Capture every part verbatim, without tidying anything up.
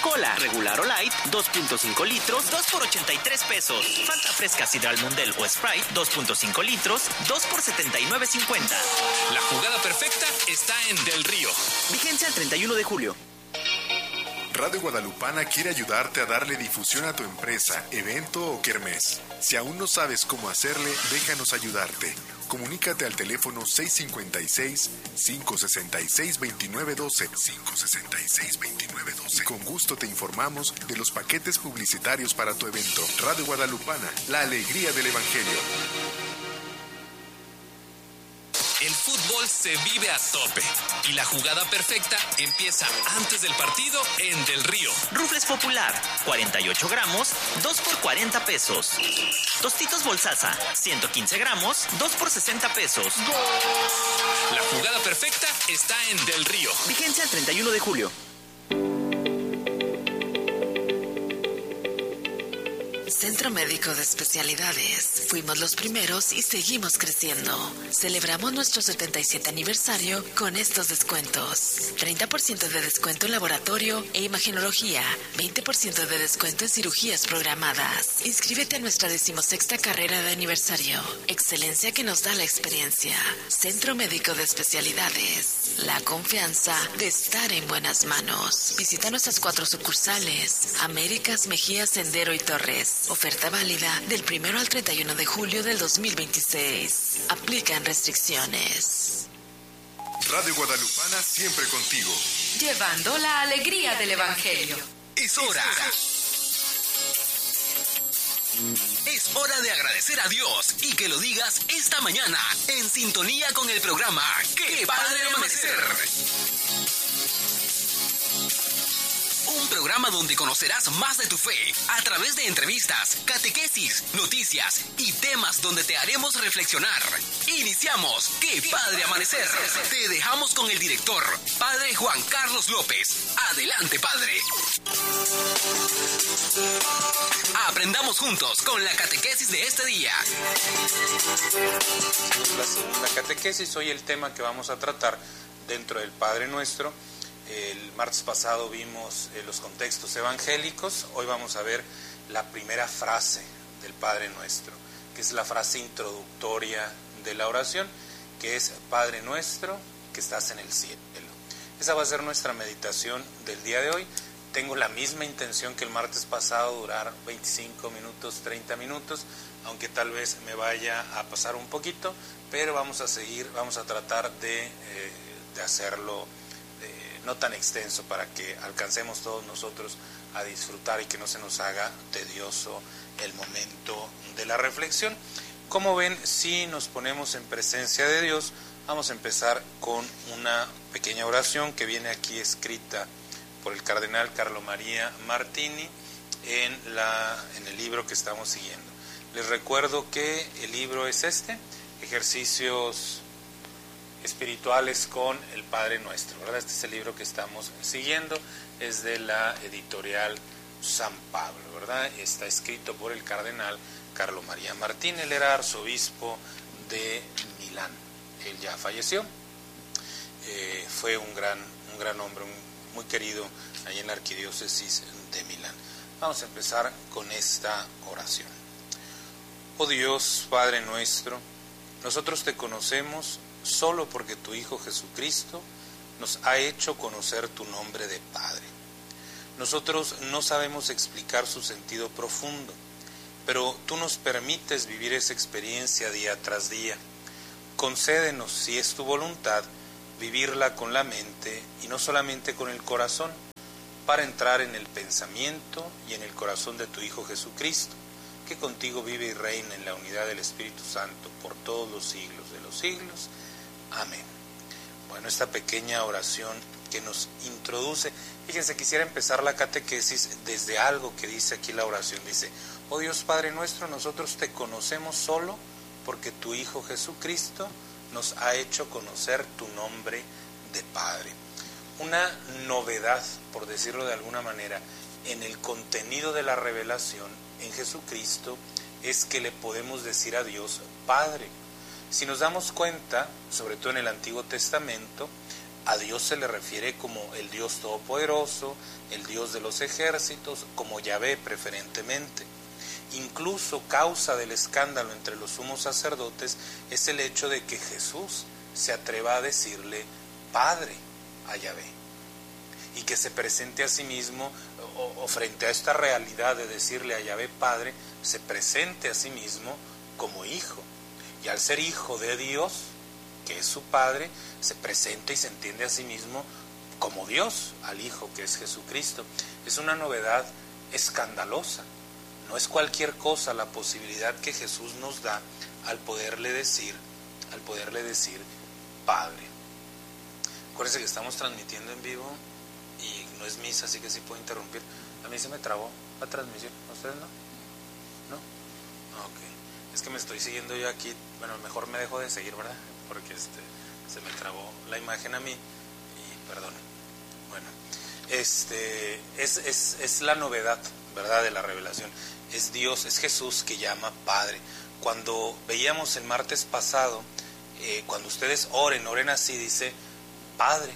Coca-Cola, regular o light, dos punto cinco litros, dos por ochenta y tres pesos. Fanta fresca Sidral Mundel o Sprite, dos punto cinco litros, dos por setenta y nueve cincuenta. La jugada perfecta está en Del Río. Vigencia el treinta y uno de julio. Radio Guadalupana quiere ayudarte a darle difusión a tu empresa, evento o kermés. Si aún no sabes cómo hacerle, déjanos ayudarte. Comunícate al teléfono seis cinco seis, cinco seis seis, dos nueve uno dos, cinco seis seis, dos nueve uno dos. Con gusto te informamos de los paquetes publicitarios para tu evento. Radio Guadalupana, la alegría del Evangelio. El fútbol se vive a tope y la jugada perfecta empieza antes del partido en Del Río. Rufles Popular, cuarenta y ocho gramos, dos por cuarenta pesos. Tostitos Bolsaza, ciento quince gramos, dos por sesenta pesos. La jugada perfecta está en Del Río. Vigencia el treinta y uno de julio. Centro Médico de Especialidades. Fuimos los primeros y seguimos creciendo. Celebramos nuestro setenta y siete aniversario con estos descuentos. treinta por ciento de descuento en laboratorio e imagenología. veinte por ciento de descuento en cirugías programadas. Inscríbete a nuestra decimosexta carrera de aniversario. Excelencia que nos da la experiencia. Centro Médico de Especialidades. La confianza de estar en buenas manos. Visita nuestras cuatro sucursales. Américas, Mejía, Sendero y Torres. Oferta válida del primero al treinta y uno de julio del dos mil veintiséis. Aplican restricciones. Radio Guadalupana siempre contigo. Llevando la alegría del Evangelio. Es hora. Es hora de agradecer a Dios y que lo digas esta mañana en sintonía con el programa ¡Qué Padre Amanecer! Un programa donde conocerás más de tu fe a través de entrevistas, catequesis, noticias y temas donde te haremos reflexionar. Iniciamos ¡Qué Padre Amanecer! Te dejamos con el director, Padre Juan Carlos López. Adelante, Padre. Aprendamos juntos con la catequesis de este día. La segunda catequesis, hoy el tema que vamos a tratar dentro del Padre Nuestro. El martes pasado vimos eh, los contextos evangélicos, hoy vamos a ver la primera frase del Padre Nuestro, que es la frase introductoria de la oración, que es Padre Nuestro que estás en el cielo. Esa va a ser nuestra meditación del día de hoy. Tengo la misma intención que el martes pasado, durar veinticinco minutos, treinta minutos, aunque tal vez me vaya a pasar un poquito, pero vamos a seguir, vamos a tratar de, eh, de hacerlo no tan extenso para que alcancemos todos nosotros a disfrutar y que no se nos haga tedioso el momento de la reflexión. Como ven, si nos ponemos en presencia de Dios, vamos a empezar con una pequeña oración que viene aquí escrita por el cardenal Carlo María Martini en, la, en el libro que estamos siguiendo. Les recuerdo que el libro es este, Ejercicios Espirituales con el Padre Nuestro, ¿verdad? Este es el libro que estamos siguiendo, es de la editorial San Pablo, ¿verdad? Está escrito por el cardenal Carlo María Martini, él era arzobispo de Milán, él ya falleció, eh, fue un gran, un gran hombre, un, muy querido ahí en la arquidiócesis de Milán. Vamos a empezar con esta oración. Oh Dios, Padre nuestro, nosotros te conocemos solo porque tu Hijo Jesucristo nos ha hecho conocer tu nombre de Padre. Nosotros no sabemos explicar su sentido profundo, pero tú nos permites vivir esa experiencia día tras día. Concédenos, si es tu voluntad, vivirla con la mente y no solamente con el corazón, para entrar en el pensamiento y en el corazón de tu Hijo Jesucristo, que contigo vive y reina en la unidad del Espíritu Santo por todos los siglos de los siglos. Amén. Bueno, esta pequeña oración que nos introduce, fíjense, quisiera empezar la catequesis desde algo que dice aquí la oración. Dice, oh Dios Padre nuestro, nosotros te conocemos solo porque tu Hijo Jesucristo nos ha hecho conocer tu nombre de Padre. Una novedad, por decirlo de alguna manera, en el contenido de la revelación en Jesucristo es que le podemos decir a Dios Padre. Si nos damos cuenta, sobre todo en el Antiguo Testamento, A Dios se le refiere como el Dios Todopoderoso, el Dios de los ejércitos, como Yahvé preferentemente. Incluso causa del escándalo entre los sumos sacerdotes es el hecho de que Jesús se atreva a decirle Padre a Yahvé, y que se presente a sí mismo, o, o frente a esta realidad de decirle a Yahvé Padre, se presente a sí mismo como hijo. Y al ser hijo de Dios, que es su Padre, se presenta y se entiende a sí mismo como Dios, al Hijo que es Jesucristo. Es una novedad escandalosa. No es cualquier cosa la posibilidad que Jesús nos da al poderle decir, al poderle decir Padre. Acuérdense que estamos transmitiendo en vivo y no es misa, así que sí puedo interrumpir. A mí se me trabó la transmisión, ¿a ustedes no? ¿No? Ok. Es que me estoy siguiendo yo aquí, bueno, mejor me dejo de seguir, ¿verdad? Porque este, se me trabó la imagen a mí y perdón. Bueno, este, es, es, es la novedad, ¿verdad?, de la revelación. Es Dios, es Jesús que llama Padre. Cuando veíamos el martes pasado, eh, cuando ustedes oren, oren así, dice Padre.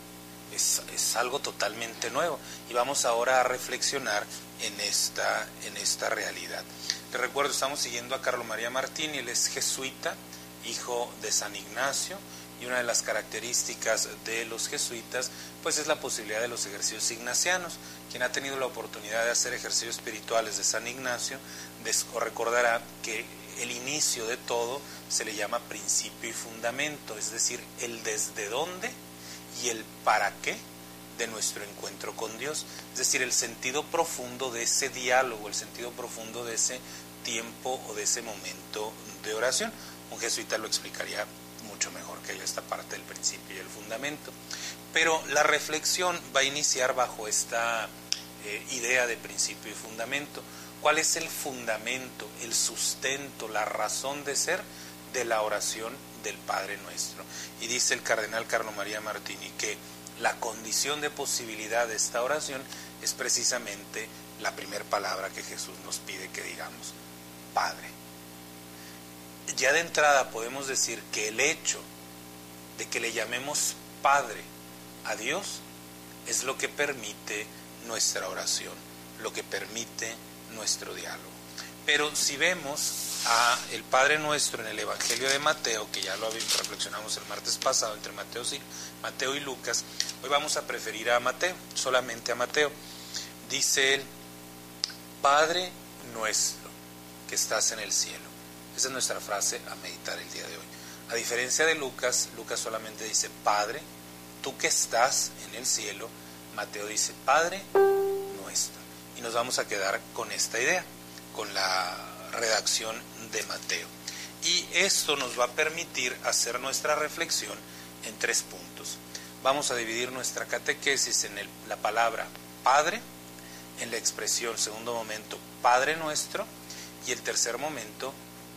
Es, es algo totalmente nuevo. Y vamos ahora a reflexionar en esta, en esta realidad. Les recuerdo, estamos siguiendo a Carlo María Martini, él es jesuita, hijo de San Ignacio, y una de las características de los jesuitas pues es la posibilidad de los ejercicios ignacianos. Quien ha tenido la oportunidad de hacer ejercicios espirituales de San Ignacio recordará que el inicio de todo se le llama principio y fundamento, es decir, el desde dónde y el para qué de nuestro encuentro con Dios, es decir, el sentido profundo de ese diálogo, el sentido profundo de ese tiempo o de ese momento de oración. Un jesuita lo explicaría mucho mejor que yo esta parte del principio y el fundamento. Pero la reflexión va a iniciar bajo esta eh, idea de principio y fundamento. ¿Cuál es el fundamento, el sustento, la razón de ser de la oración del Padre Nuestro? Y dice el cardenal Carlo María Martini que la condición de posibilidad de esta oración es precisamente la primera palabra que Jesús nos pide que digamos, Padre. Ya de entrada podemos decir que el hecho de que le llamemos Padre a Dios es lo que permite nuestra oración, lo que permite nuestro diálogo. Pero si vemos a el Padre Nuestro en el Evangelio de Mateo, que ya lo reflexionamos el martes pasado entre Mateo y, Mateo y Lucas, hoy vamos a preferir a Mateo, solamente a Mateo. Dice él, Padre Nuestro que estás en el cielo. Esa es nuestra frase a meditar el día de hoy. A diferencia de Lucas, Lucas solamente dice Padre, tú que estás en el cielo. Mateo dice Padre Nuestro. Y nos vamos a quedar con esta idea, con la redacción de Mateo. Y esto nos va a permitir hacer nuestra reflexión en tres puntos. Vamos a dividir nuestra catequesis en el, la palabra Padre, en la expresión, segundo momento, Padre Nuestro, y el tercer momento,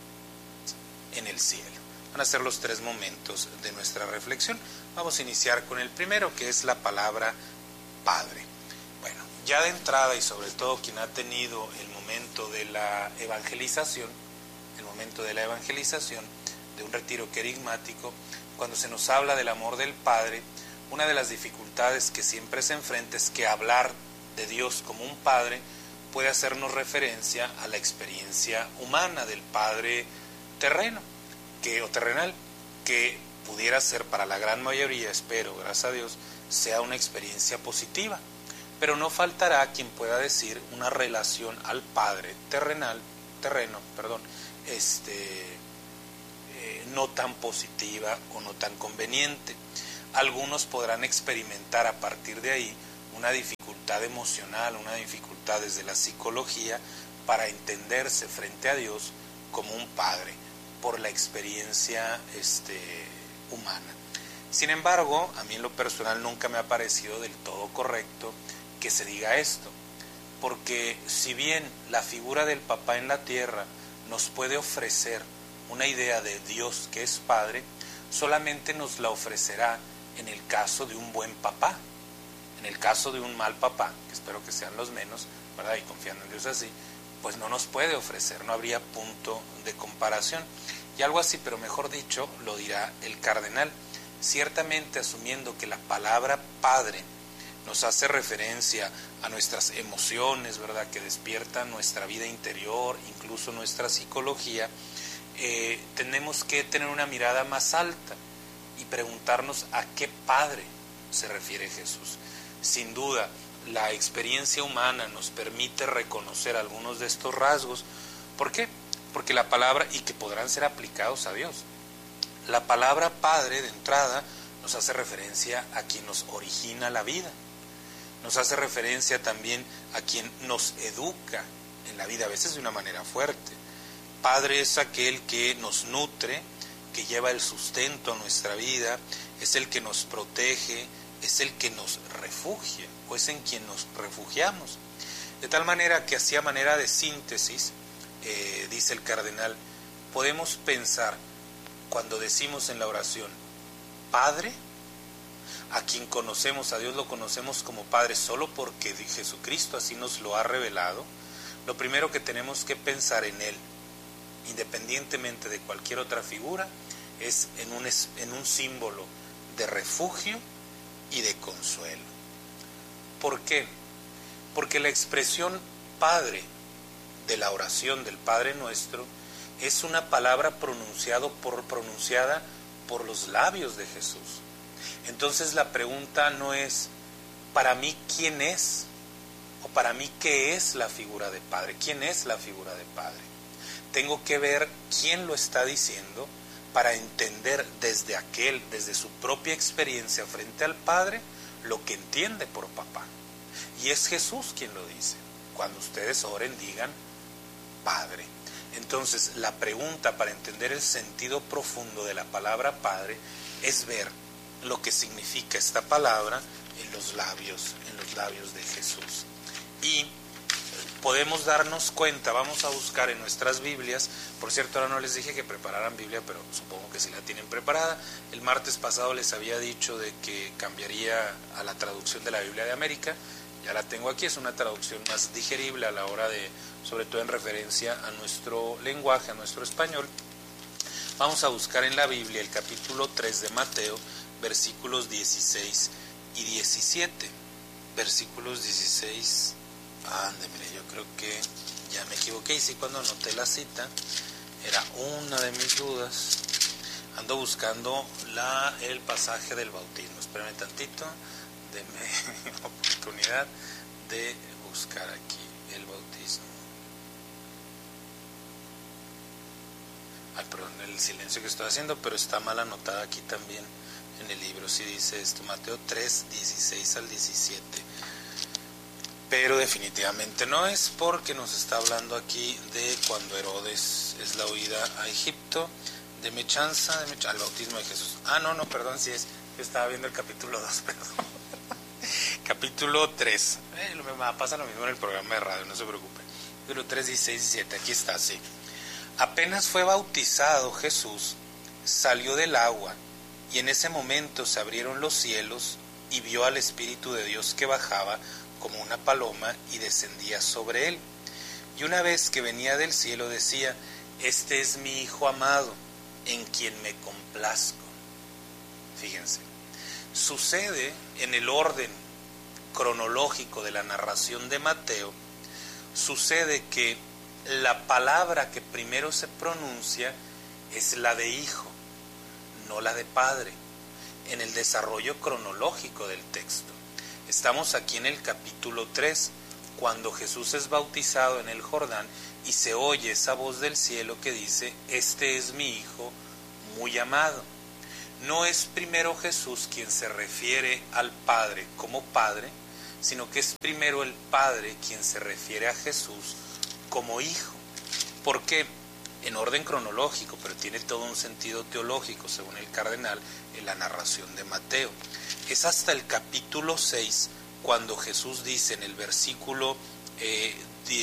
en el cielo. Van a ser los tres momentos de nuestra reflexión. Vamos a iniciar con el primero, que es la palabra Padre. Bueno, ya de entrada, y sobre todo quien ha tenido el momento de la evangelización, el momento de la evangelización, de un retiro querigmático, cuando se nos habla del amor del Padre, una de las dificultades que siempre se enfrenta es que hablar de Dios como un Padre puede hacernos referencia a la experiencia humana del Padre terreno, que, o terrenal, que pudiera ser para la gran mayoría, espero, gracias a Dios, sea una experiencia positiva. Pero no faltará quien pueda decir una relación al Padre terrenal, terreno, perdón, este, eh, no tan positiva o no tan conveniente. Algunos podrán experimentar a partir de ahí una dificultad emocional, una dificultad desde la psicología para entenderse frente a Dios como un Padre, por la experiencia este, humana. Sin embargo, a mí en lo personal nunca me ha parecido del todo correcto que se diga esto, porque si bien la figura del papá en la tierra nos puede ofrecer una idea de Dios que es Padre, solamente nos la ofrecerá en el caso de un buen papá. En el caso de un mal papá, que espero que sean los menos, ¿verdad?, y confiando en Dios así, pues no nos puede ofrecer, no habría punto de comparación. Y algo así, pero mejor dicho, lo dirá el cardenal. ciertamente asumiendo que la palabra Padre nos hace referencia a nuestras emociones, ¿verdad?, que despiertan nuestra vida interior, incluso nuestra psicología, eh, tenemos que tener una mirada más alta y preguntarnos a qué Padre se refiere Jesús. Sin duda, la experiencia humana nos permite reconocer algunos de estos rasgos. ¿Por qué? Porque la palabra, y que podrán ser aplicados a Dios, la palabra Padre de entrada nos hace referencia a quien nos origina la vida, nos hace referencia también a quien nos educa en la vida, a veces de una manera fuerte. Padre es aquel que nos nutre, que lleva el sustento a nuestra vida, es el que nos protege, es el que nos refugia, o es en quien nos refugiamos. De tal manera que, así a manera de síntesis, eh, dice el cardenal, podemos pensar, cuando decimos en la oración, Padre, a quien conocemos, a Dios lo conocemos como Padre solo porque Jesucristo así nos lo ha revelado, lo primero que tenemos que pensar en Él, independientemente de cualquier otra figura, es en un, en un símbolo de refugio y de consuelo. ¿Por qué? Porque la expresión Padre de la oración del Padre Nuestro es una palabra pronunciado por, pronunciada por los labios de Jesús. Entonces la pregunta no es, para mí, ¿quién es? O para mí, ¿qué es la figura de Padre? ¿Quién es la figura de Padre? Tengo que ver quién lo está diciendo para entender desde aquel, desde su propia experiencia frente al Padre, lo que entiende por papá. Y es Jesús quien lo dice. Cuando ustedes oren, digan Padre. Entonces, la pregunta para entender el sentido profundo de la palabra Padre es ver lo que significa esta palabra en los labios, en los labios de Jesús. Y podemos darnos cuenta, vamos a buscar en nuestras Biblias, por cierto, ahora no les dije que prepararan Biblia, pero supongo que sí la tienen preparada. El martes pasado les había dicho de que cambiaría a la traducción de la Biblia de América, ya la tengo aquí, es una traducción más digerible a la hora de, sobre todo en referencia a nuestro lenguaje, a nuestro español. Vamos a buscar en la Biblia el capítulo tres de Mateo, versículos dieciséis y diecisiete. Versículos dieciséis, ande, mire, yo creo que ya me equivoqué, y sí, cuando anoté la cita, era una de mis dudas. Ando buscando la, el pasaje del bautismo. Espérame tantito, denme oportunidad de buscar aquí el bautismo. Ay, perdón, el silencio que estoy haciendo, pero está mal anotada aquí también en el libro. Sí dice esto, Mateo tres, dieciséis al diecisiete. Pero definitivamente no es, porque nos está hablando aquí de cuando Herodes es la huida a Egipto, de mechanza, de mechanza, al bautismo de Jesús. Ah, no, no, perdón, sí es. Yo estaba viendo el capítulo dos, perdón. Capítulo tres. Eh, me pasa lo mismo en el programa de radio, no se preocupe. Capítulo tres, dieciséis, diecisiete, aquí está, sí. Apenas fue bautizado Jesús, salió del agua, y en ese momento se abrieron los cielos, y vio al Espíritu de Dios que bajaba como una paloma y descendía sobre él. Y una vez que venía del cielo decía, este es mi Hijo amado, en quien me complazco. Fíjense, sucede en el orden cronológico de la narración de Mateo, sucede que la palabra que primero se pronuncia es la de hijo, no la de padre, en el desarrollo cronológico del texto. Estamos aquí en el capítulo tres, cuando Jesús es bautizado en el Jordán y se oye esa voz del cielo que dice, este es mi Hijo muy amado. No es primero Jesús quien se refiere al Padre como Padre, sino que es primero el Padre quien se refiere a Jesús como Hijo. ¿Por qué? En orden cronológico, pero tiene todo un sentido teológico, según el cardenal, en la narración de Mateo. Es hasta el capítulo seis, cuando Jesús dice en el versículo eh,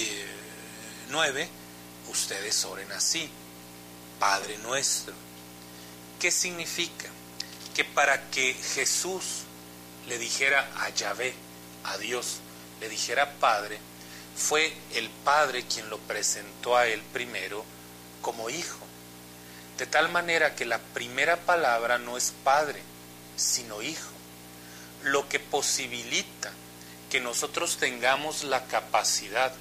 nueve, ustedes oren así, Padre nuestro. ¿Qué significa? Que para que Jesús le dijera a Yahvé, a Dios, le dijera Padre, fue el Padre quien lo presentó a él primero como Hijo. De tal manera que la primera palabra no es Padre, sino hijo. Lo que posibilita que nosotros tengamos la capacidad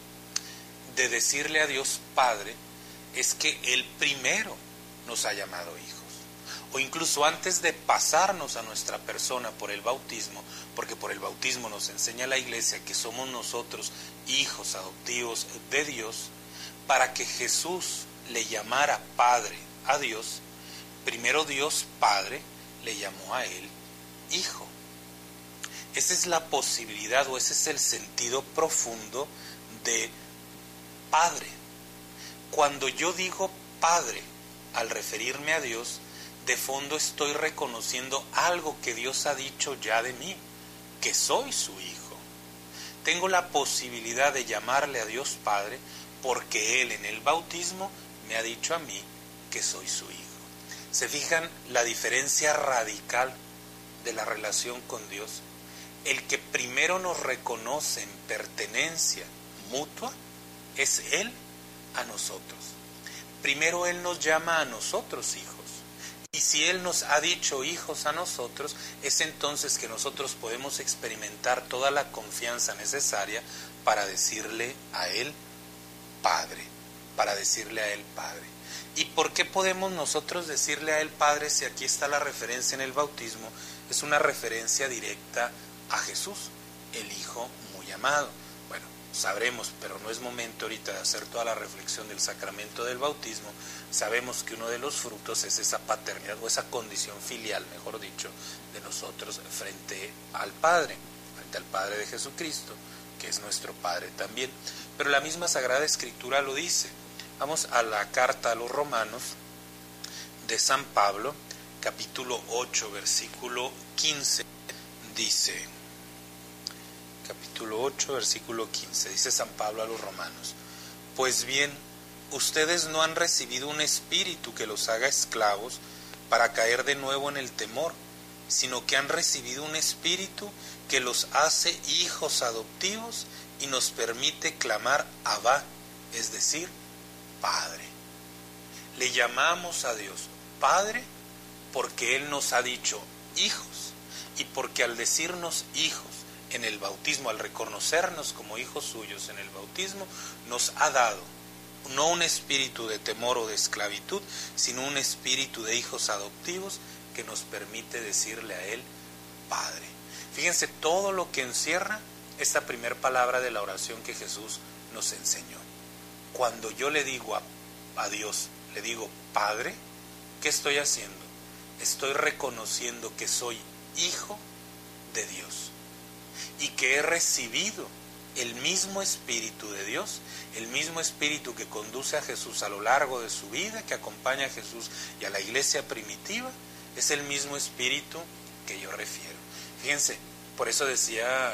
de decirle a Dios Padre es que Él primero nos ha llamado hijos. O incluso antes de pasarnos a nuestra persona por el bautismo, porque por el bautismo nos enseña la Iglesia que somos nosotros hijos adoptivos de Dios, para que Jesús le llamara Padre a Dios, primero Dios Padre le llamó a Él Hijo. Esa es la posibilidad o ese es el sentido profundo de Padre. Cuando yo digo Padre al referirme a Dios, de fondo estoy reconociendo algo que Dios ha dicho ya de mí, que soy su hijo. Tengo la posibilidad de llamarle a Dios Padre porque Él en el bautismo me ha dicho a mí que soy su hijo. ¿Se fijan la diferencia radical de la relación con Dios? El que primero nos reconoce en pertenencia mutua es Él a nosotros. Primero Él nos llama a nosotros hijos. Y si Él nos ha dicho hijos a nosotros, es entonces que nosotros podemos experimentar toda la confianza necesaria para decirle a Él Padre, para decirle a Él Padre. ¿Y por qué podemos nosotros decirle a Él Padre si aquí está la referencia en el bautismo? Es una referencia directa a Jesús, el Hijo muy amado. Bueno, sabremos, pero no es momento ahorita de hacer toda la reflexión del sacramento del bautismo. Sabemos que uno de los frutos es esa paternidad o esa condición filial, mejor dicho, de nosotros frente al Padre, frente al Padre de Jesucristo, que es nuestro Padre también. Pero la misma Sagrada Escritura lo dice. Vamos a la carta a los Romanos de San Pablo, capítulo ocho, versículo quince, dice, capítulo ocho, versículo quince, dice San Pablo a los Romanos: pues bien, ustedes no han recibido un espíritu que los haga esclavos para caer de nuevo en el temor, sino que han recibido un espíritu que los hace hijos adoptivos y nos permite clamar Abba, es decir, Padre. Le llamamos a Dios Padre porque Él nos ha dicho hijos, y porque al decirnos hijos en el bautismo, al reconocernos como hijos suyos en el bautismo, nos ha dado no un espíritu de temor o de esclavitud, sino un espíritu de hijos adoptivos que nos permite decirle a Él Padre. Fíjense todo lo que encierra esta primera palabra de la oración que Jesús nos enseñó. Cuando yo le digo a, a Dios, le digo Padre, ¿qué estoy haciendo? Estoy reconociendo que soy hijo de Dios y que he recibido el mismo Espíritu de Dios, el mismo Espíritu que conduce a Jesús a lo largo de su vida, que acompaña a Jesús y a la iglesia primitiva, es el mismo Espíritu que yo refiero. Fíjense, por eso decía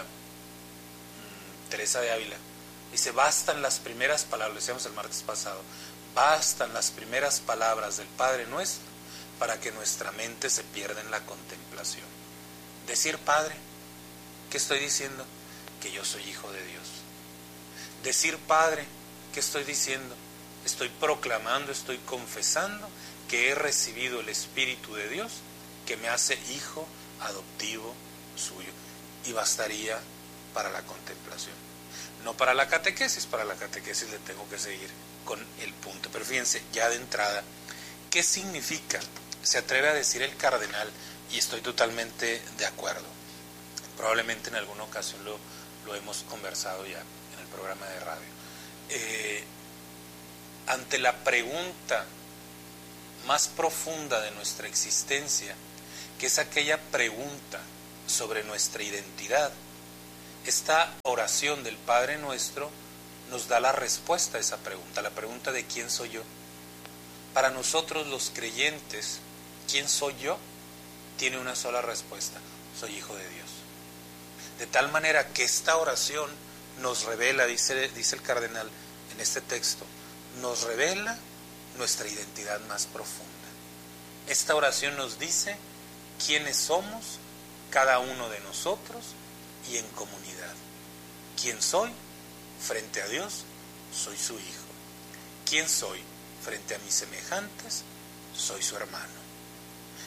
mmm, Teresa de Ávila, dice, bastan las primeras palabras, lo decíamos el martes pasado, bastan las primeras palabras del Padre Nuestro para que nuestra mente se pierda en la contemplación. Decir Padre, ¿qué estoy diciendo? Que yo soy hijo de Dios. Decir Padre, ¿qué estoy diciendo? Estoy proclamando, estoy confesando que he recibido el Espíritu de Dios que me hace hijo adoptivo suyo. Y bastaría para la contemplación. No para la catequesis, para la catequesis le tengo que seguir con el punto. Pero fíjense, ya de entrada, ¿qué significa? Se atreve a decir el cardenal, y estoy totalmente de acuerdo. Probablemente en alguna ocasión lo, lo hemos conversado ya en el programa de radio. Eh, ante la pregunta más profunda de nuestra existencia, que es aquella pregunta sobre nuestra identidad, esta oración del Padre Nuestro nos da la respuesta a esa pregunta, la pregunta de ¿quién soy yo? Para nosotros los creyentes, ¿quién soy yo? Tiene una sola respuesta: soy hijo de Dios. De tal manera que esta oración nos revela, dice, dice el cardenal en este texto, nos revela nuestra identidad más profunda. Esta oración nos dice quiénes somos cada uno de nosotros y en comunidad. ¿Quién soy? Frente a Dios, soy su hijo. ¿Quién soy? Frente a mis semejantes, soy su hermano.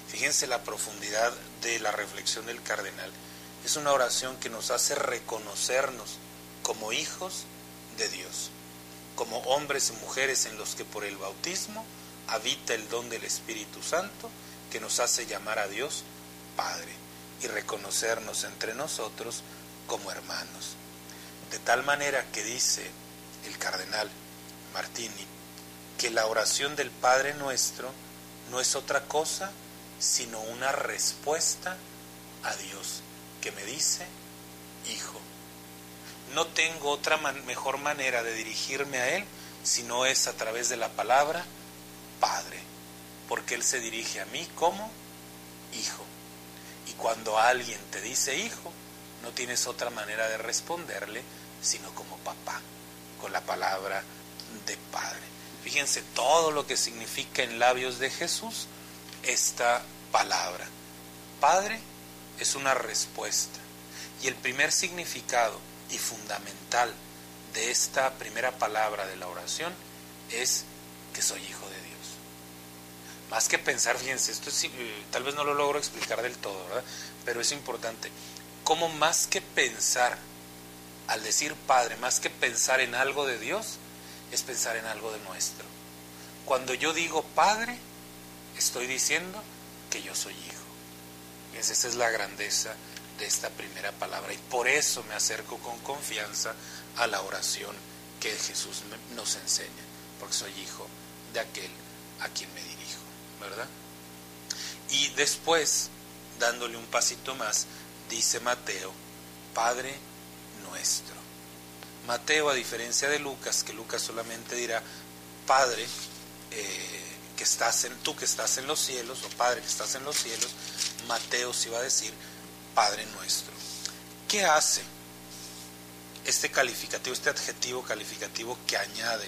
Fíjense la profundidad de la reflexión del cardenal. Es una oración que nos hace reconocernos como hijos de Dios, como hombres y mujeres en los que por el bautismo habita el don del Espíritu Santo, que nos hace llamar a Dios Padre y reconocernos entre nosotros como hermanos. De tal manera que dice el cardenal Martini que la oración del Padre Nuestro no es otra cosa sino una respuesta a Dios que me dice hijo. No tengo otra man- mejor manera de dirigirme a Él si no es a través de la palabra Padre, porque Él se dirige a mí como hijo. Y cuando alguien te dice hijo, no tienes otra manera de responderle sino como papá, con la palabra de Padre. Fíjense todo lo que significa en labios de Jesús esta palabra. Padre es una respuesta. Y el primer significado y fundamental de esta primera palabra de la oración es que soy hijo de Dios. Más que pensar, fíjense, esto es, tal vez no lo logro explicar del todo, ¿verdad? Pero es importante. ¿Cómo más que pensar, al decir Padre, más que pensar en algo de Dios, es pensar en algo de nuestro? Cuando yo digo Padre, estoy diciendo que yo soy hijo. Fíjense, esa es la grandeza de esta primera palabra, y por eso me acerco con confianza a la oración que Jesús nos enseña, porque soy hijo de aquel a quien me dirijo, ¿verdad? Y después, dándole un pasito más, dice Mateo, Padre Nuestro. Mateo, a diferencia de Lucas, que Lucas solamente dirá Padre, eh, que estás en, tú que estás en los cielos, o Padre que estás en los cielos, Mateo sí va a decir Padre Nuestro. ¿Qué hace este calificativo, este adjetivo calificativo que añade,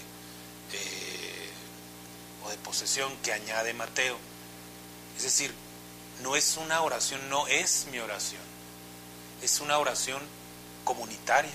eh, o de posesión que añade Mateo? Es decir, no es una oración, no es mi oración, es una oración comunitaria.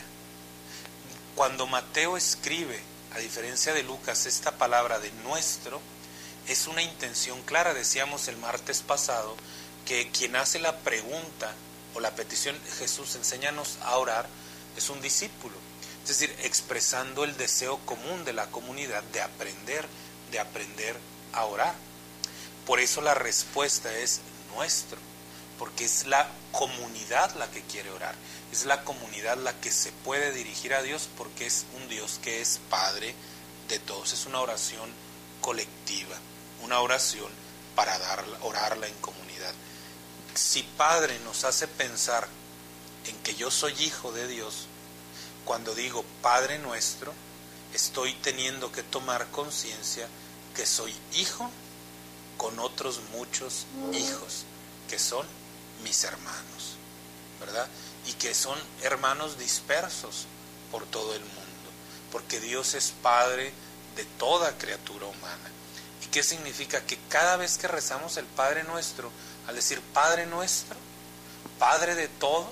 Cuando Mateo escribe, a diferencia de Lucas, esta palabra de nuestro, es una intención clara. Decíamos el martes pasado que quien hace la pregunta o la petición, Jesús, enséñanos a orar, es un discípulo. Es decir, expresando el deseo común de la comunidad de aprender, de aprender a orar. Por eso la respuesta es nuestro, porque es la comunidad la que quiere orar, es la comunidad la que se puede dirigir a Dios, porque es un Dios que es Padre de todos. Es una oración colectiva, una oración para darla, orarla en comunidad. Si Padre nos hace pensar en que yo soy hijo de Dios, cuando digo Padre Nuestro, estoy teniendo que tomar conciencia que soy hijo con otros muchos hijos, que son mis hermanos, ¿verdad? Y que son hermanos dispersos por todo el mundo, porque Dios es Padre de toda criatura humana. ¿Y qué significa? Que cada vez que rezamos el Padre Nuestro, al decir Padre Nuestro, Padre de todos,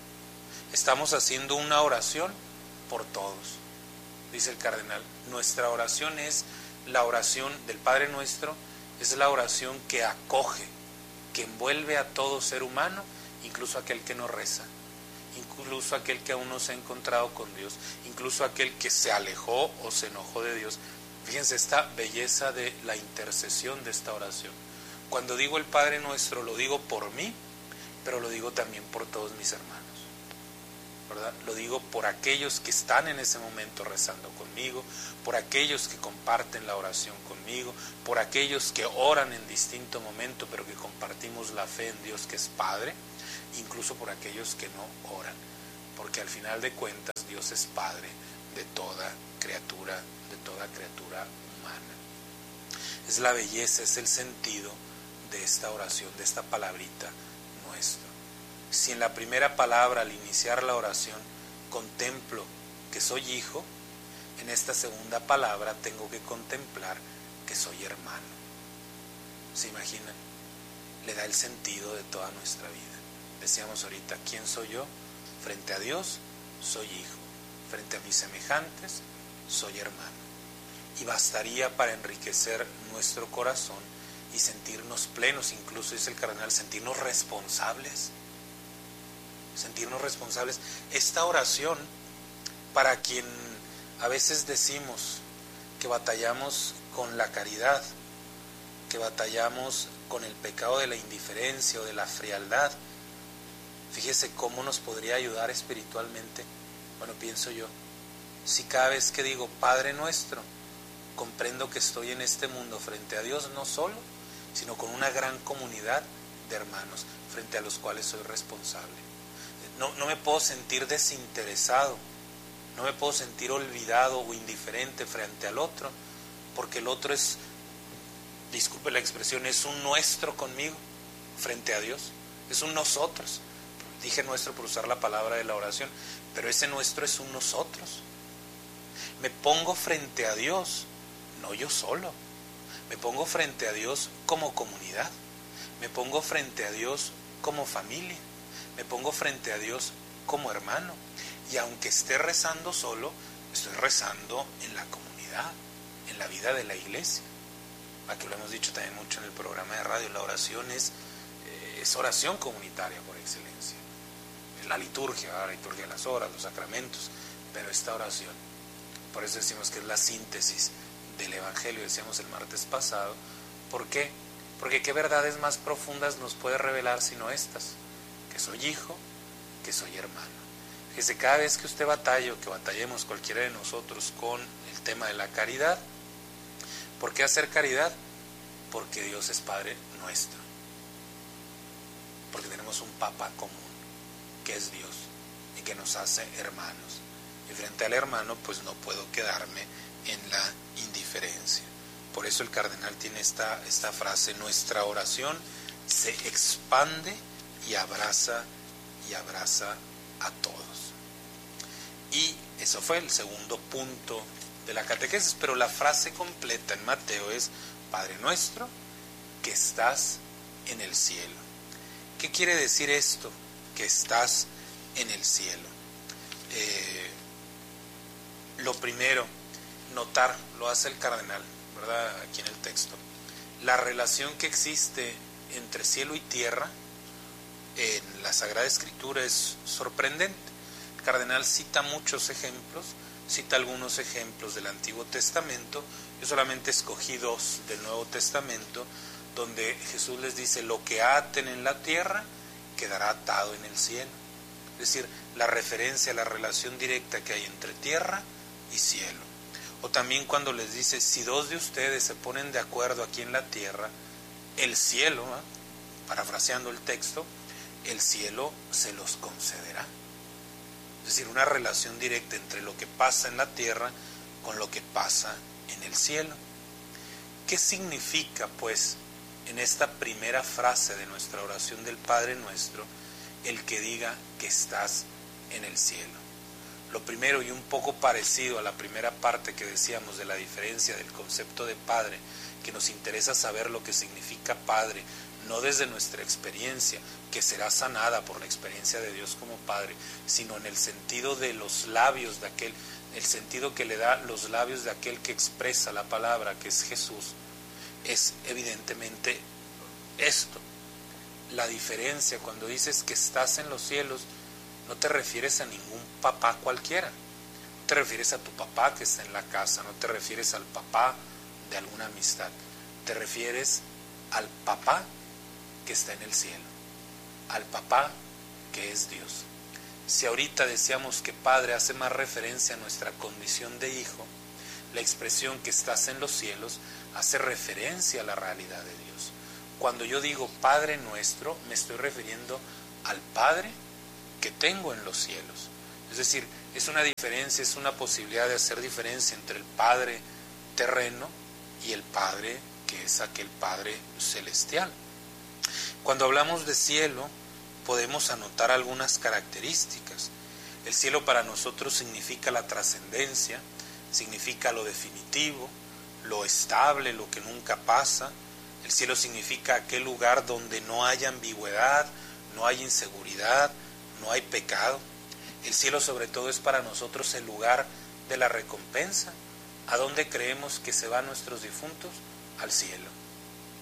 estamos haciendo una oración por todos. Dice el cardenal, nuestra oración es la oración del Padre Nuestro, es la oración que acoge, que envuelve a todo ser humano, incluso aquel que no reza, incluso aquel que aún no se ha encontrado con Dios, incluso aquel que se alejó o se enojó de Dios. Fíjense esta belleza de la intercesión de esta oración. Cuando digo el Padre Nuestro, lo digo por mí, pero lo digo también por todos mis hermanos, ¿verdad? Lo digo por aquellos que están en ese momento rezando conmigo, por aquellos que comparten la oración conmigo, por aquellos que oran en distinto momento, pero que compartimos la fe en Dios que es Padre, incluso por aquellos que no oran, porque al final de cuentas Dios es Padre de toda criatura, de toda criatura humana. Es la belleza, es el sentido de esta oración, de esta palabrita nuestro. Si en la primera palabra, al iniciar la oración, contemplo que soy hijo, en esta segunda palabra tengo que contemplar que soy hermano. ¿Se imaginan? Le da el sentido de toda nuestra vida. Decíamos ahorita, ¿quién soy yo? Frente a Dios, soy hijo. Frente a mis semejantes, soy hermano. Y bastaría para enriquecer nuestro corazón y sentirnos plenos, incluso dice el cardenal, sentirnos responsables, sentirnos responsables. Esta oración, para quien a veces decimos que batallamos con la caridad, que batallamos con el pecado de la indiferencia o de la frialdad, fíjese cómo nos podría ayudar espiritualmente. Bueno, pienso yo, si cada vez que digo Padre Nuestro, comprendo que estoy en este mundo frente a Dios no solo, sino con una gran comunidad de hermanos frente a los cuales soy responsable. No, no me puedo sentir desinteresado, no me puedo sentir olvidado o indiferente frente al otro, porque el otro es, disculpe la expresión, es un nuestro conmigo frente a Dios, es un nosotros. Dije nuestro por usar la palabra de la oración, pero ese nuestro es un nosotros. Me pongo frente a Dios, no yo solo, me pongo frente a Dios como comunidad, me pongo frente a Dios como familia, me pongo frente a Dios como hermano, y aunque esté rezando solo, estoy rezando en la comunidad, en la vida de la iglesia. Aquí lo hemos dicho también mucho en el programa de radio, la oración es, eh, es oración comunitaria por excelencia. Es la liturgia, la liturgia de las horas, los sacramentos, pero esta oración, por eso decimos que es la síntesis del Evangelio, decíamos el martes pasado. ¿Por qué? Porque qué verdades más profundas nos puede revelar sino estas, que soy hijo, que soy hermano. Fíjese, cada vez que usted batalla o que batallemos cualquiera de nosotros con el tema de la caridad, ¿por qué hacer caridad? Porque Dios es Padre nuestro, porque tenemos un Papá común, que es Dios, y que nos hace hermanos, y frente al hermano pues no puedo quedarme en la indiferencia. Por eso el cardenal tiene esta, esta frase: nuestra oración se expande y abraza y abraza a todos. Y eso fue el segundo punto de la catequesis, pero la frase completa en Mateo es: Padre nuestro que estás en el cielo. ¿Qué quiere decir esto? Que estás en el cielo. Eh, lo primero, notar, lo hace el cardenal, ¿verdad? Aquí en el texto, la relación que existe entre cielo y tierra en la Sagrada Escritura es sorprendente. El cardenal cita muchos ejemplos, cita algunos ejemplos del Antiguo Testamento. Yo solamente escogí dos del Nuevo Testamento, donde Jesús les dice: lo que aten en la tierra quedará atado en el cielo. Es decir, la referencia a la relación directa que hay entre tierra y cielo. O también cuando les dice: si dos de ustedes se ponen de acuerdo aquí en la tierra, el cielo, ¿eh? parafraseando el texto, el cielo se los concederá. Es decir, una relación directa entre lo que pasa en la tierra con lo que pasa en el cielo. ¿Qué significa, pues, en esta primera frase de nuestra oración del Padre Nuestro, el que diga que estás en el cielo? Lo primero, y un poco parecido a la primera parte que decíamos de la diferencia del concepto de Padre, que nos interesa saber lo que significa Padre, no desde nuestra experiencia, que será sanada por la experiencia de Dios como Padre, sino en el sentido de los labios de aquel, el sentido que le da los labios de aquel que expresa la palabra, que es Jesús. Es evidentemente esto, la diferencia. Cuando dices que estás en los cielos, no te refieres a ningún papá cualquiera, no te refieres a tu papá que está en la casa, no te refieres al papá de alguna amistad, te refieres al papá que está en el cielo, al papá que es Dios. Si ahorita decíamos que Padre hace más referencia a nuestra condición de hijo, la expresión que estás en los cielos hace referencia a la realidad de Dios. Cuando yo digo Padre nuestro, me estoy refiriendo al Padre que tengo en los cielos. Es decir, es una diferencia, es una posibilidad de hacer diferencia entre el Padre terreno y el Padre que es aquel Padre celestial. Cuando hablamos de cielo, podemos anotar algunas características. El cielo para nosotros significa la trascendencia, significa lo definitivo, lo estable, lo que nunca pasa. El cielo significa aquel lugar donde no hay ambigüedad, no hay inseguridad, no hay pecado. El cielo sobre todo es para nosotros el lugar de la recompensa. ¿A dónde creemos que se van nuestros difuntos? Al cielo.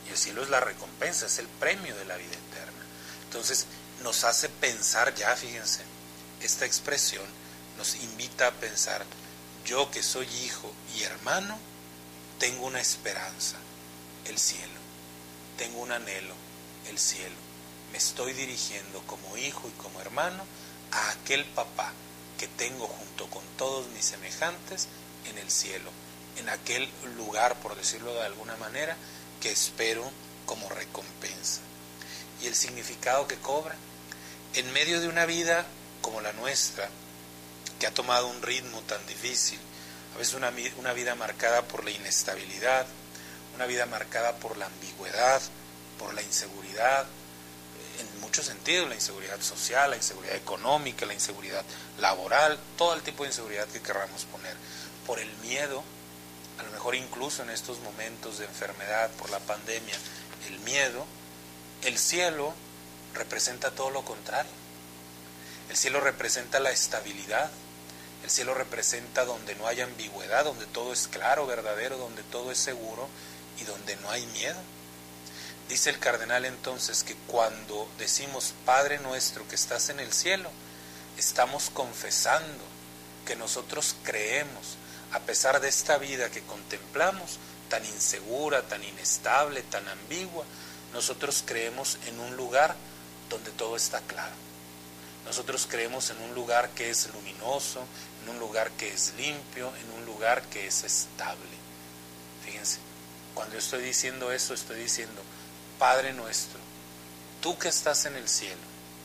Y el cielo es la recompensa, es el premio de la vida eterna. Entonces nos hace pensar ya, fíjense, esta expresión nos invita a pensar, yo que soy hijo y hermano, tengo una esperanza, el cielo, tengo un anhelo, el cielo. Me estoy dirigiendo como hijo y como hermano a aquel papá que tengo junto con todos mis semejantes en el cielo, en aquel lugar, por decirlo de alguna manera, que espero como recompensa. Y el significado que cobra, en medio de una vida como la nuestra, que ha tomado un ritmo tan difícil, a veces una, una vida marcada por la inestabilidad, una vida marcada por la ambigüedad, por la inseguridad, en muchos sentidos, la inseguridad social, la inseguridad económica, la inseguridad laboral, todo el tipo de inseguridad que queramos poner, por el miedo, a lo mejor incluso en estos momentos de enfermedad por la pandemia, el miedo, el cielo representa todo lo contrario. El cielo representa la estabilidad, el cielo representa donde no hay ambigüedad, donde todo es claro, verdadero, donde todo es seguro y donde no hay miedo. Dice el cardenal entonces que cuando decimos Padre nuestro que estás en el cielo, estamos confesando que nosotros creemos, a pesar de esta vida que contemplamos, tan insegura, tan inestable, tan ambigua, nosotros creemos en un lugar donde todo está claro. Nosotros creemos en un lugar que es luminoso, en un lugar que es limpio, en un lugar que es estable. Fíjense, cuando yo estoy diciendo eso, estoy diciendo, Padre nuestro, tú que estás en el cielo,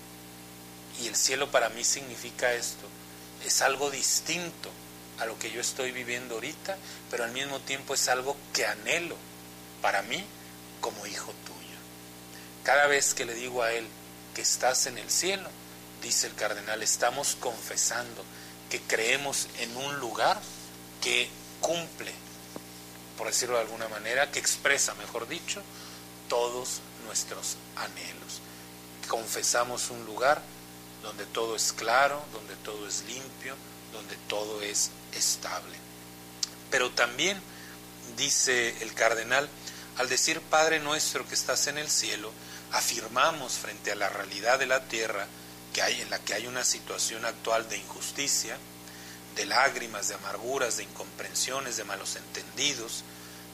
y el cielo para mí significa esto, es algo distinto a lo que yo estoy viviendo ahorita, pero al mismo tiempo es algo que anhelo para mí como hijo tuyo. Cada vez que le digo a él que estás en el cielo, dice el cardenal, estamos confesando que creemos en un lugar que cumple, por decirlo de alguna manera, que expresa, mejor dicho, todos nuestros anhelos. Confesamos un lugar donde todo es claro, donde todo es limpio, donde todo es estable. Pero también, dice el cardenal, al decir Padre nuestro que estás en el cielo, afirmamos frente a la realidad de la tierra que hay, en la que hay una situación actual de injusticia, de lágrimas, de amarguras, de incomprensiones, de malos entendidos,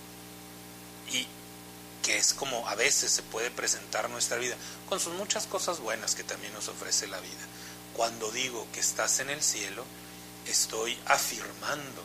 y que es como a veces se puede presentar nuestra vida, con sus muchas cosas buenas que también nos ofrece la vida. Cuando digo que estás en el cielo, estoy afirmando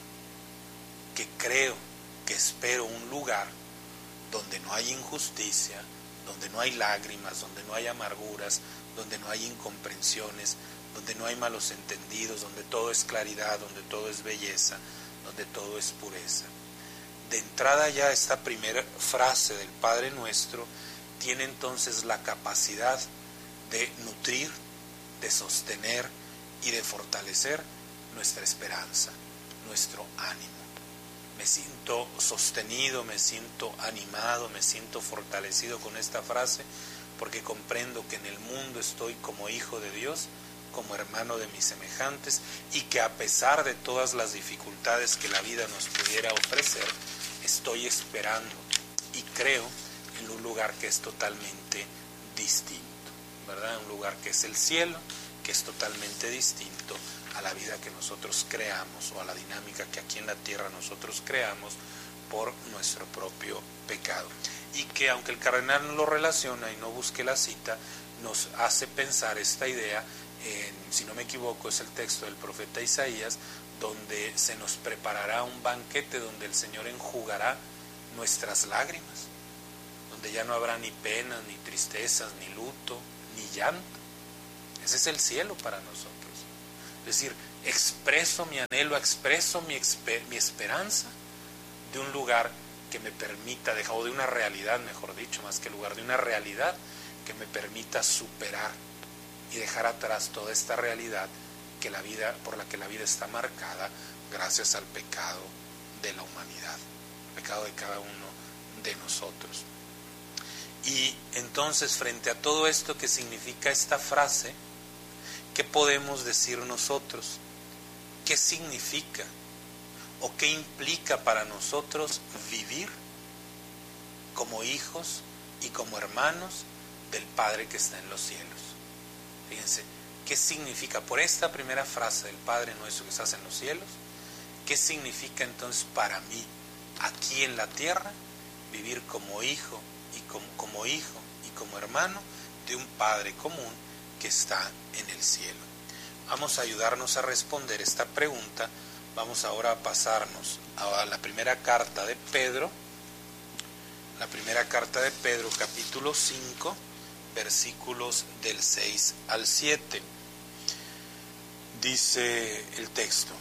que creo, que espero un lugar donde no hay injusticia, donde no hay lágrimas, donde no hay amarguras, donde no hay incomprensiones, donde no hay malos entendidos, donde todo es claridad, donde todo es belleza, donde todo es pureza. De entrada ya esta primera frase del Padre Nuestro tiene entonces la capacidad de nutrir, de sostener y de fortalecer nuestra esperanza, nuestro ánimo. Me siento sostenido, me siento animado, me siento fortalecido con esta frase porque comprendo que en el mundo estoy como hijo de Dios, como hermano de mis semejantes y que a pesar de todas las dificultades que la vida nos pudiera ofrecer, estoy esperando y creo en un lugar que es totalmente distinto, ¿verdad? Un lugar que es el cielo, que es totalmente distinto a la vida que nosotros creamos o a la dinámica que aquí en la tierra nosotros creamos por nuestro propio pecado. Y que aunque el cardenal no lo relaciona y no busque la cita, nos hace pensar esta idea, en, si no me equivoco es el texto del profeta Isaías, donde se nos preparará un banquete donde el Señor enjugará nuestras lágrimas, donde ya no habrá ni penas, ni tristezas, ni luto, ni llanto. Ese es el cielo para nosotros. Es decir, expreso mi anhelo, expreso mi, exper- mi esperanza de un lugar que me permita, o de una realidad, mejor dicho, más que lugar, de una realidad que me permita superar y dejar atrás toda esta realidad que la vida, por la que la vida está marcada gracias al pecado de la humanidad, el pecado de cada uno de nosotros. Y entonces, frente a todo esto que significa esta frase, ¿qué podemos decir nosotros? ¿Qué significa o qué implica para nosotros vivir como hijos y como hermanos del Padre que está en los cielos. Fíjense, ¿qué significa por esta primera frase del Padre nuestro que estás en los cielos? ¿Qué significa entonces para mí, aquí en la tierra, vivir como hijo y como, como hijo y como hermano de un Padre común que está en el cielo? Vamos a ayudarnos a responder esta pregunta. Vamos ahora a pasarnos a la primera carta de Pedro, la primera carta de Pedro, capítulo cinco, versículos del seis al siete. Dice el texto,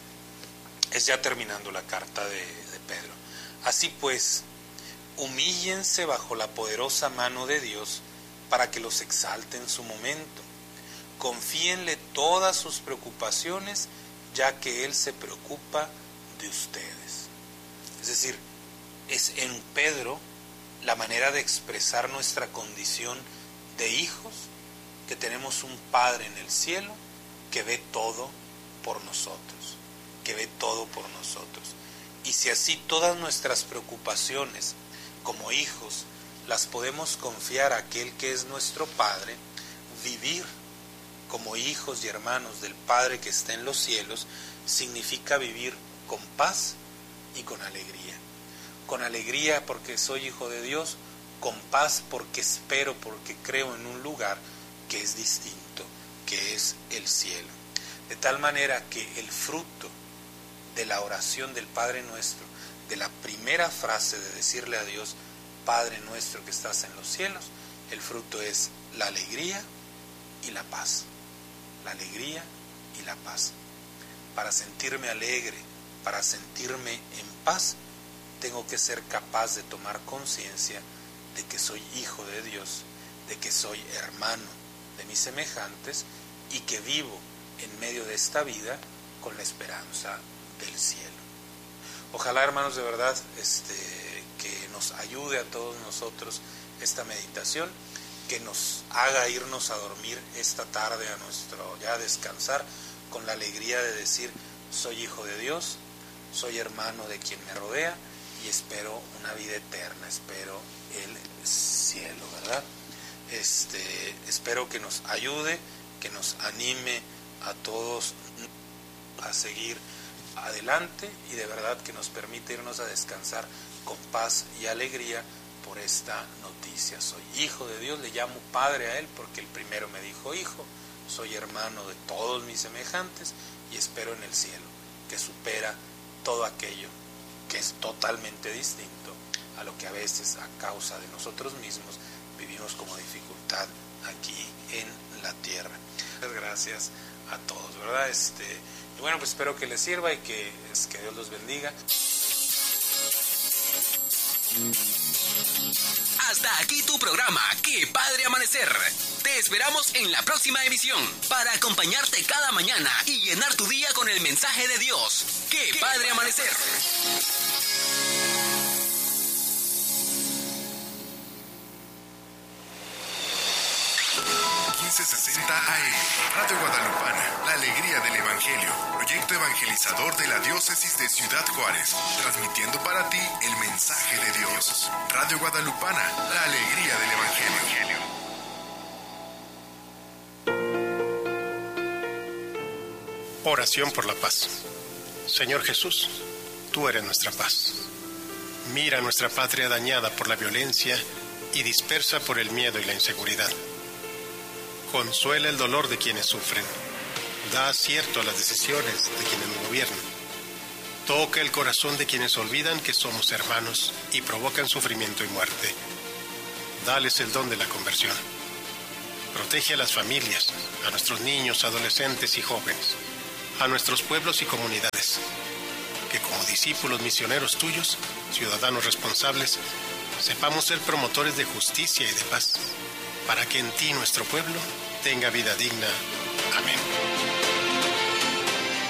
es ya terminando la carta de, de Pedro. Así pues, humíllense bajo la poderosa mano de Dios para que los exalte en su momento. Confíenle todas sus preocupaciones, ya que Él se preocupa de ustedes. Es decir, es en Pedro la manera de expresar nuestra condición de hijos, que tenemos un Padre en el cielo que ve todo por nosotros, que ve todo por nosotros. Y si así todas nuestras preocupaciones como hijos las podemos confiar a aquel que es nuestro Padre, vivir como hijos y hermanos del Padre que está en los cielos significa vivir con paz y con alegría. Con alegría porque soy hijo de Dios, con paz porque espero, porque creo en un lugar que es distinto, que es el cielo. De tal manera que el fruto de la oración del Padre nuestro, de la primera frase de decirle a Dios, Padre nuestro que estás en los cielos, el fruto es la alegría y la paz. La alegría y la paz. Para sentirme alegre, para sentirme en paz, tengo que ser capaz de tomar conciencia de que soy hijo de Dios, de que soy hermano de mis semejantes y que vivo en medio de esta vida con la esperanza del cielo. Ojalá, hermanos, de verdad, este, que nos ayude a todos nosotros esta meditación, que nos haga irnos a dormir esta tarde, a nuestro ya descansar, con la alegría de decir, soy hijo de Dios, soy hermano de quien me rodea y espero una vida eterna, espero el cielo, ¿verdad? Este, espero que nos ayude, que nos anime a todos a seguir adelante y de verdad que nos permite irnos a descansar con paz y alegría por esta noticia. Soy hijo de Dios, le llamo Padre a Él porque el primero me dijo hijo, soy hermano de todos mis semejantes y espero en el cielo, que supera todo aquello que es totalmente distinto a lo que a veces a causa de nosotros mismos vivimos como dificultad aquí en la tierra. Muchas gracias a todos, ¿verdad? Este, y bueno, pues espero que les sirva y que, es, que Dios los bendiga. Hasta aquí tu programa, ¡Qué Padre Amanecer! Te esperamos en la próxima emisión para acompañarte cada mañana y llenar tu día con el mensaje de Dios. ¡Qué Padre Amanecer! quince sesenta A M, Radio Guadalupana, la alegría del Evangelio, proyecto evangelizador de la diócesis de Ciudad Juárez, transmitiendo para ti el mensaje de Dios. Radio Guadalupana, la alegría del Evangelio. Oración por la paz. Señor Jesús, tú eres nuestra paz. Mira nuestra patria dañada por la violencia y dispersa por el miedo y la inseguridad. Consuela el dolor de quienes sufren. Da acierto a las decisiones de quienes nos gobiernan. Toca el corazón de quienes olvidan que somos hermanos y provocan sufrimiento y muerte. Dales el don de la conversión. Protege a las familias, a nuestros niños, adolescentes y jóvenes, a nuestros pueblos y comunidades. Que como discípulos misioneros tuyos, ciudadanos responsables, sepamos ser promotores de justicia y de paz, para que en ti nuestro pueblo tenga vida digna. Amén.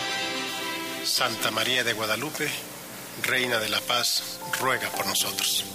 Santa María de Guadalupe, Reina de la Paz, ruega por nosotros.